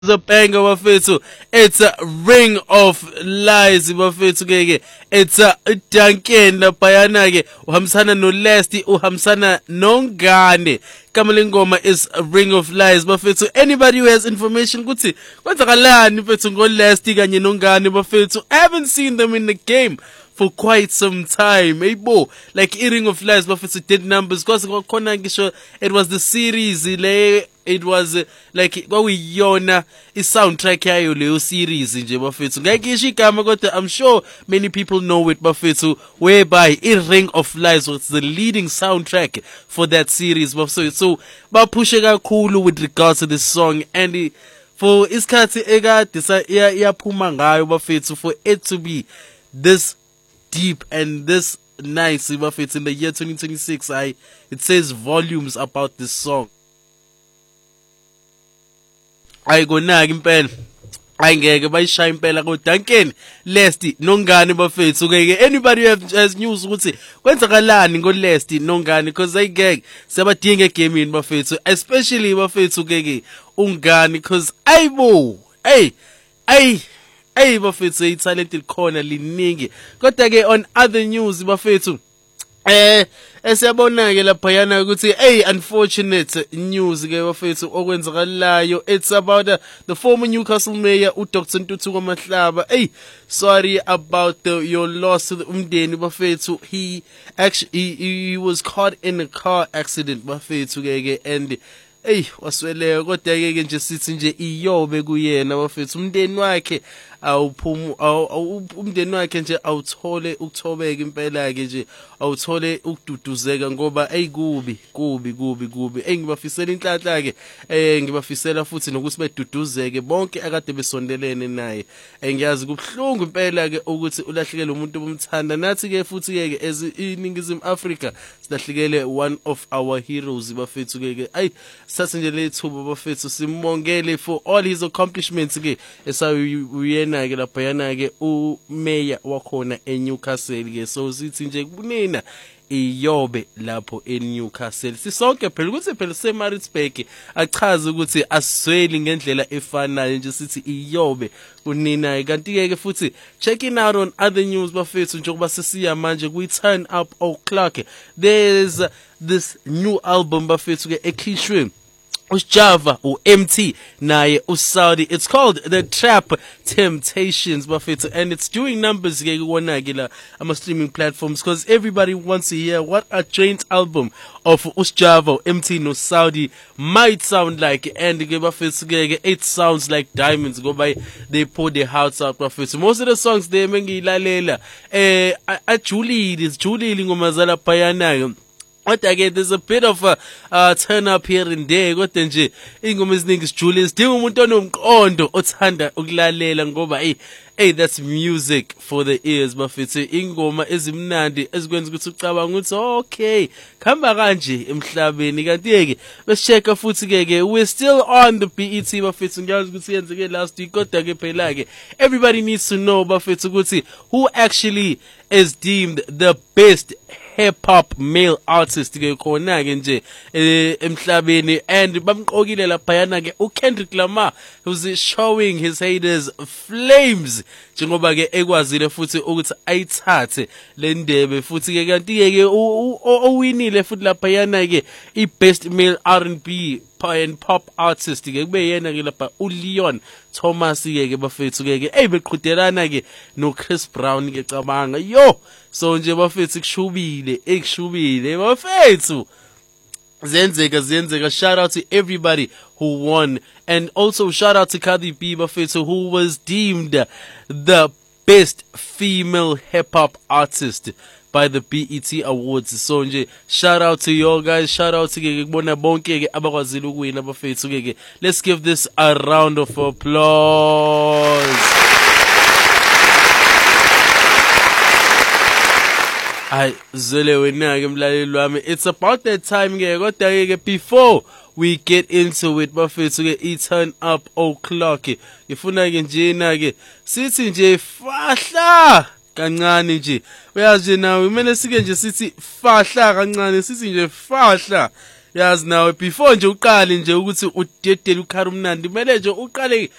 The banger bafethu. It's a ring of lies bafethu keke. It's a Duncan laphayana ke uhamsana no Lesty uhamsana noNgane. Igama lengoma is a ring of lies bafethu. Anybody who has information kuthi kwenzakalani mfethu ngo Lesty kanye noNgane bafethu. I haven't seen them in the game for quite some time. Hey bo, like Ring of Lies bafethu did numbers because khona ngisho it was the series le. It was like kwakuyiyona i-soundtrack yayo leyo series nje bafethu. Ngayikisho igama kodwa I'm sure many people know it bafethu, whereby Ring of Lies was the leading soundtrack for that series bafethu. So baphushe kakhulu with regards to this song, and for isikhathi ekade iyaphuma ngayo bafethu, for it to be this deep and this nice bafethu in the year 2026, it says volumes about this song. Ayikonaki impela ayingeke bayishaya impela ko Duncan, Lesty noNgane bafethu keke. Anybody has news ukuthi kwenzakalani ngo Lesty noNgane, because ayingeke sebadinga egamini bafethu, especially bafethu keke uNgane, because ayibo hey bafethu i-talented khona liningi. Kodwa ke on other news bafethu, esiyabona ke laphayana ukuthi unfortunate news ke bafethu okwenzakalayo. It's about the former Newcastle mayor uDr Ntuthuko Mahlaba. Sorry about your loss to the umndeni bafethu. He was caught in a car accident bafethu ke, and wasweleka kodwa ke nje sithi nje iyobe kuyena bafethu. Umndeni wakhe umndeni wakhe nje awuthole ukuthobeka impela ke nje, awuthole ukududuzeka ngoba kubi. Ngibafisela inhlanhla ke, ngibafisela futhi nokuthi beduduzeke bonke akade besondelene naye. Ngiyazi kubhlungu impela ke ukuthi ulahlekele umuntu obumthanda. Nathi ke futhi ke as iNingizimu Africa silahlekele one of our heroes bafethu ke. Sithathe nje lethuba bafethu simbongele for all his accomplishments ke esayuyena ke laphayana ke umayor wakhona eNewcastle ke. So sithi nje kunina iyobe lapho eNewcastle. Sisonke phela ukuthi phela seMaritzburg achaza ukuthi asweli ngendlela efanayo nje, sithi iyobe kunina. Kanti ke futhi checking out on other news bafethu njengoba sesiya manje kwi-Turn Up O'Clock, there's this new album bafethu ke ekhishwe uSjava uMT naye uSaudi. It's called The Trap Temptations bafethu, and it's doing numbers ke kuwona ke la ama streaming platforms, because everybody wants to hear what a joint album of uSjava uMT no Saudi might sound like. And ke bafethu ke it sounds like diamonds ngoba they pour their hearts out bafethu. Most of the songs they mengilalela ajulile ngoma zala phayana. But again, there's a bit of a turn up here and there. Kodwa nje ingoma eziningi sijule sidinga umuntu onomqondo othanda ukulalela ngoba that's music for the ears bafethu. Ingoma ezimnandi ezikwenza ukuthi ucabanga ukuthi okay khamba kanje emhlabeni. Kanti ke besichecka futhi ke we're still on the BET bafethu. Ngiyazi ukuthi yenzeke last week, kodwa ke phela ke everybody needs to know bafethu ukuthi who actually is deemed the best hip hop male artist ke khona ke nje emhlabeni. And bamqokile laphayana ke uKendrick Lamar, who's showing his haters flames njengoba ke ekwazile futhi ukuthi ayithathe le ndebe futhi ke. Kanti ke owinile futhi laphayana ke i-best male R&B and pop artist ke kube yena ke lapha uLeon Thomas ke bafethu ke beqhudelana ke no Chris Brown ke cabanga yo. So nje bafethu ekushubile bafethu zenzeka. Shout out to everybody who won, and also shout out to Cardi B bafethu, who was deemed the best female hip hop artist by the BET Awards. So nje shout out to you guys, shout out to ke kubona bonke ke abakwazile ukuwina bafethu ke. Let's give this a round of applause. Zele wena ke mlaleli wami, it's about that time ke. Kodwa ke before we get into it bafethu ke i-Turn Up O'Clock, ngifuna ke njena ke sithi nje fahla kancane nje. Uyazi nawe kumele sike nje sithi fahla kancane, sithi nje fahla yazi nawe before nje uqale nje ukuthi udedele ukhari umnandi kumele nje uqale